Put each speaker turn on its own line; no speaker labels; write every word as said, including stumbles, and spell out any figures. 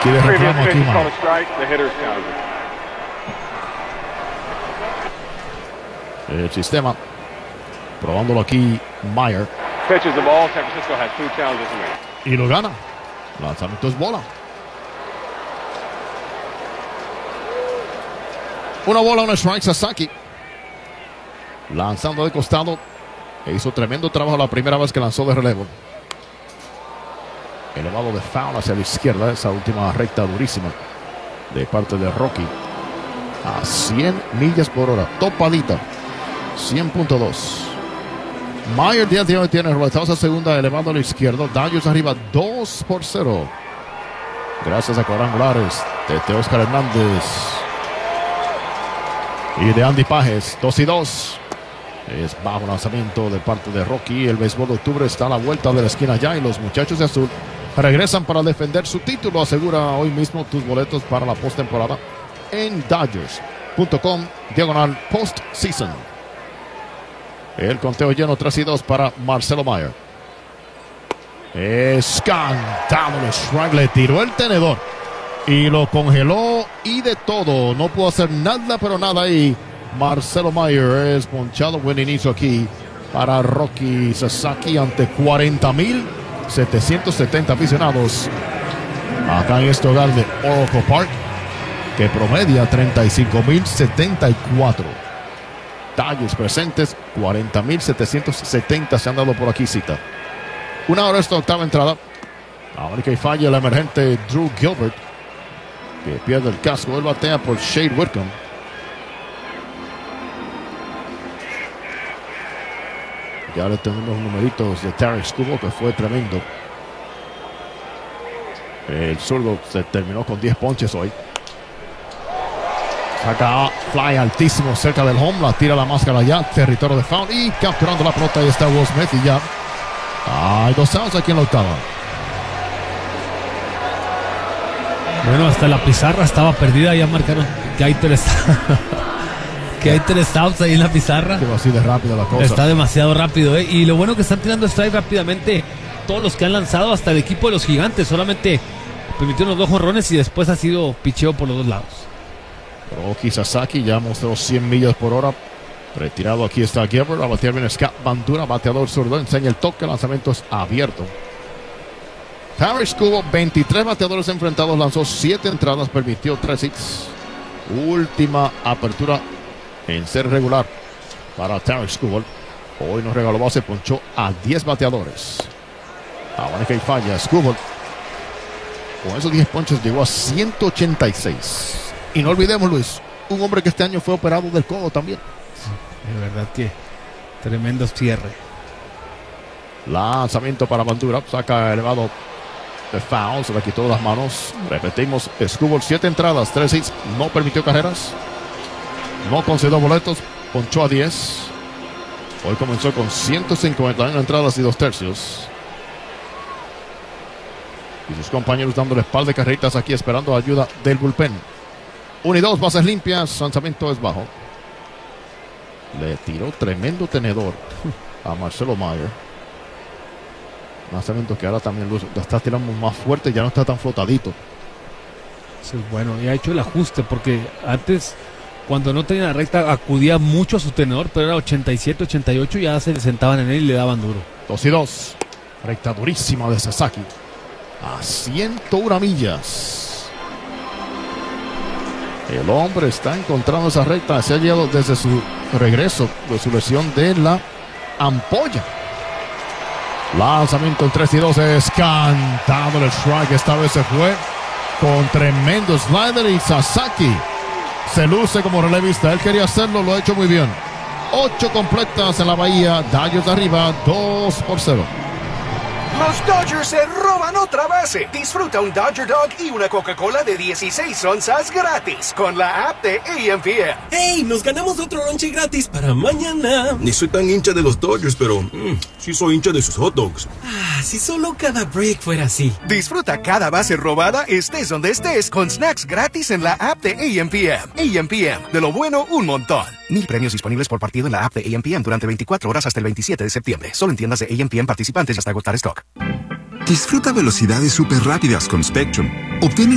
Aquí de reclamo aquí, man. El sistema, probándolo aquí, Meyer. Y lo gana. Lanzamiento es bola. Una bola, un strike, Sasaki. Lanzando de costado. E hizo tremendo trabajo la primera vez que lanzó de relevo. Elevado de foul hacia la izquierda. Esa última recta durísima de parte de Rocky. A cien millas por hora. Topadita. cien punto dos. Meyer día de hoy tiene roletados a segunda, elevado a la izquierda. Dodgers arriba dos por cero. Gracias a cuadrangulares de Oscar Hernández y de Andy Pajes. dos y dos. Es bajo lanzamiento de parte de Rocky. El béisbol de octubre está a la vuelta de la esquina ya y los muchachos de azul regresan para defender su título. Asegura hoy mismo tus boletos para la postemporada en Dodgers punto com diagonal postseason. El conteo lleno, tres y dos para Marcelo Meyer. Escantado el strike, le tiró el tenedor y lo congeló y de todo. No pudo hacer nada, pero nada ahí. Marcelo Meyer es ponchado. Buen inicio aquí para Rocky Sasaki ante cuarenta mil setecientos setenta aficionados acá en este hogar de Oracle Park, que promedia treinta y cinco mil setenta y cuatro. Dodgers presentes, cuarenta mil setecientos setenta se han dado por aquí cita. Una hora esta octava entrada. Ahora que falla el emergente Drew Gilbert, que pierde el casco. Él batea por Shade Whitcomb. Ya le tenemos los numeritos de Tarik Skubal, que fue tremendo. El zurdo se terminó con diez ponches hoy. Saca fly altísimo cerca del home, la tira la máscara ya, territorio de foul y capturando la pelota. Ahí está Will Smith y ya hay dos outs aquí en la octava.
Bueno, hasta la pizarra estaba perdida, ya marcaron que hay tres que hay tres outs ahí en la pizarra.
Quedó así de rápido la cosa.
Está demasiado rápido, ¿eh? Y lo bueno que están tirando strike rápidamente todos los que han lanzado, hasta el equipo de los Gigantes. Solamente permitieron los dos jonrones y después ha sido picheo por los dos lados.
Rocky Sasaki ya mostró cien millas por hora. Retirado aquí está Gilbert. A batear viene Scott Bandura, bateador zurdo. Enseña el toque, el lanzamiento es abierto. Tarik Skubal, veintitrés bateadores enfrentados, lanzó siete entradas, permitió tres hits. Última apertura en ser regular para Tarik Skubal. Hoy nos regaló base, ponchó a diez bateadores. Ahora que falla Skubal. Con esos diez ponches llegó a ciento ochenta y seis. Y no olvidemos, Luis, un hombre que este año fue operado del codo también.
Sí, de verdad que tremendo cierre.
Lanzamiento para Bandura, saca elevado de foul, se le quitó las manos. Repetimos, Skubal siete entradas, tres hits, no permitió carreras, no concedió boletos, ponchó a diez. Hoy comenzó con ciento cincuenta y una entradas y dos tercios. Y sus compañeros dándole par de carreritas aquí, esperando ayuda del bullpen. Uno y dos, bases limpias, lanzamiento es bajo. Le tiró tremendo tenedor a Marcelo Meyer. Lanzamiento que ahora también lo está tirando más fuerte, ya no está tan flotadito.
Sí, bueno, y ha hecho el ajuste, porque antes, cuando no tenía la recta, acudía mucho a su tenedor, pero era ochenta y siete, ochenta y ocho, ya se sentaban en él y le daban duro.
Dos y dos, recta durísima de Sasaki. A ciento una millas. El hombre está encontrando esa recta. Se ha llegado desde su regreso de su lesión de la ampolla. Lanzamiento en tres y dos. Es cantado el strike. Esta vez se fue con tremendo slider. Y Sasaki se luce como relevista. Él quería hacerlo, lo ha hecho muy bien. Ocho completas en la Bahía. Dodgers arriba, dos por cero.
Los Dodgers se roban otra base. Disfruta un Dodger Dog y una Coca-Cola de dieciséis onzas gratis con la app de A M P M.
¡Hey! Nos ganamos otro lonche gratis para mañana.
Ni soy tan hincha de los Dodgers, pero mmm, sí soy hincha de sus hot dogs.
Ah, si solo cada break fuera así.
Disfruta cada base robada, estés donde estés, con snacks gratis en la app de A M P M. A M P M, de lo bueno, un montón. Mil premios disponibles por partido en la app de A M P M durante veinticuatro horas hasta el veintisiete de septiembre. Solo en tiendas de A M P M participantes hasta agotar stock.
Disfruta velocidades súper rápidas con Spectrum. Obtén